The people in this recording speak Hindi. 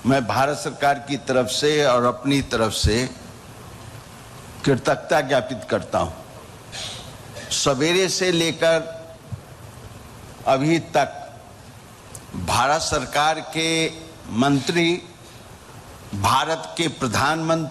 मैं भारत सरकार की तरफ से और अपनी तरफ से कृतज्ञता ज्ञापित करता हूं। सवेरे से लेकर अभी तक भारत सरकार के मंत्री, भारत के प्रधानमंत्री